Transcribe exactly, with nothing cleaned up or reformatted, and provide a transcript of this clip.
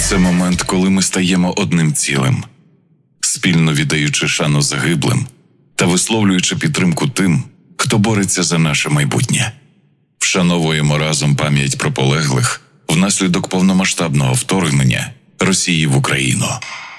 Це момент, коли ми стаємо одним цілим, спільно віддаючи шану загиблим та висловлюючи підтримку тим, хто бореться за наше майбутнє. Вшановуємо разом пам'ять про полеглих внаслідок повномасштабного вторгнення Росії в Україну.